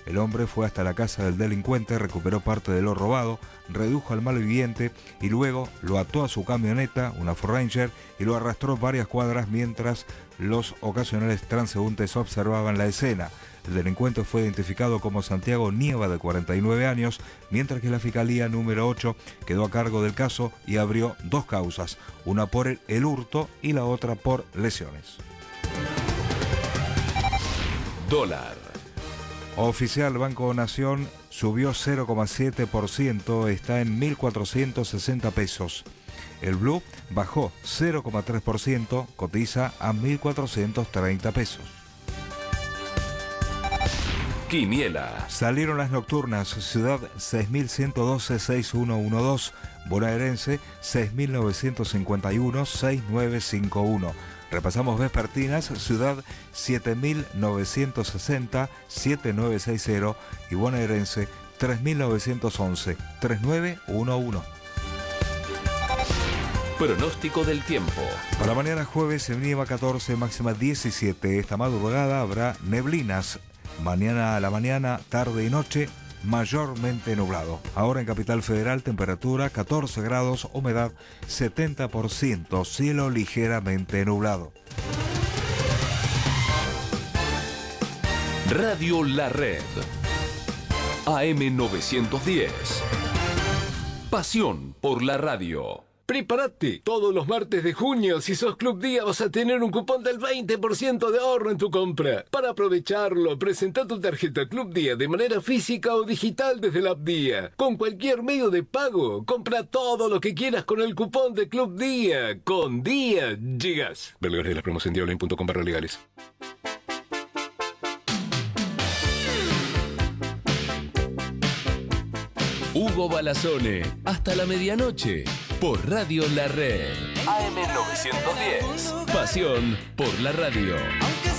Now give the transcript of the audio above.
El hombre fue hasta la casa del delincuente, recuperó parte de lo robado, redujo al malviviente y luego lo ató a su camioneta, una Ford Ranger, y lo arrastró varias cuadras mientras los ocasionales transeúntes observaban la escena. El delincuente fue identificado como Santiago Nieva, de 49 años, mientras que la Fiscalía número 8 quedó a cargo del caso y abrió 2 causas, una por el hurto y la otra por lesiones. Dólar. Oficial Banco Nación subió 0,7%, está en 1.460 pesos. El Blue bajó 0,3%, cotiza a 1.430 pesos. Quiniela. Salieron las nocturnas. Ciudad 6112-6112, bonaerense 6951-6951. Repasamos vespertinas. Ciudad 7960-7960 y bonaerense 3911-3911. Pronóstico del tiempo. Para mañana jueves se mínima 14, máxima 17. Esta madrugada habrá neblinas. Mañana a la mañana, tarde y noche, mayormente nublado. Ahora en Capital Federal, temperatura 14 grados, humedad 70%, cielo ligeramente nublado. Radio La Red. AM 910. Pasión por la radio. ¡Prepárate! Todos los martes de junio, si sos Club Día, vas a tener un cupón del 20% de ahorro en tu compra. Para aprovecharlo, presenta tu tarjeta Club Día de manera física o digital desde la app Día. Con cualquier medio de pago, compra todo lo que quieras con el cupón de Club Día. Con Día llegas. Ver de la promoción diablo.com/legales. Hugo Balazone, hasta la medianoche, por Radio La Red. AM 910. Pasión por la radio.